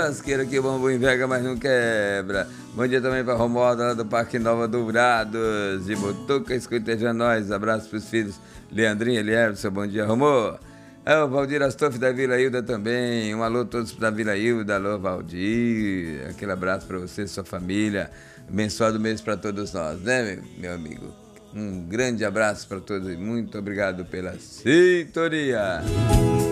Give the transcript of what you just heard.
lasqueira que o bambu enverga, mas não quebra. Bom dia também pra Romualda lá do Parque Nova Dourados. De Botuca, escutejando nós. Abraço pros filhos Leandrinho e Elierson. Bom dia, Romô. É o Valdir Astoff da Vila Hilda também. Um alô a todos da Vila Hilda. Alô, Valdir. Aquele abraço pra você e sua família. Abençoado mês pra todos nós, né, meu amigo? Um grande abraço pra todos e muito obrigado pela sintonia.